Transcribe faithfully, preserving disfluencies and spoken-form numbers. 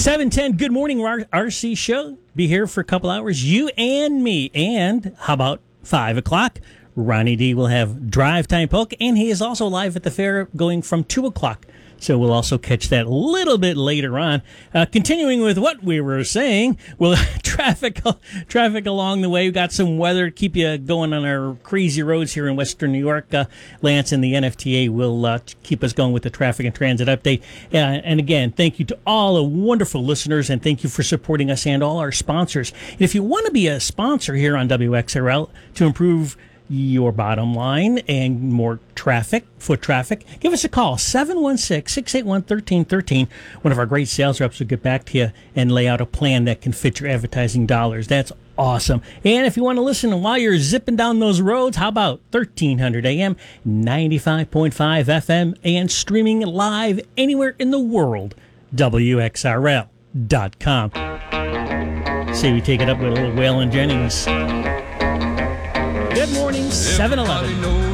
seven ten, good morning, R- RC Show. Be here for a couple hours, you and me. And how about five o'clock? Ronnie D will have Drive Time Polka, and he is also live at the fair going from two o'clock. So we'll also catch that a little bit later on. Uh, continuing with what we were saying, well, traffic traffic along the way. We've got some weather to keep you going on our crazy roads here in Western New York. Uh, Lance and the N F T A will uh, keep us going with the traffic and transit update. Uh, and again, thank you to all the wonderful listeners, and thank you for supporting us and all our sponsors. And if you want to be a sponsor here on W X R L to improve your bottom line and more traffic, foot traffic, give us a call, seven one six, six eight one, one three one three. One of our great sales reps will get back to you and lay out a plan that can fit your advertising dollars. That's awesome. And if you want to listen while you're zipping down those roads, how about thirteen hundred A M, ninety-five point five F M, and streaming live anywhere in the world, W X R L dot com. Say we take it up with a little Waylon Jennings. Good morning, seven eleven.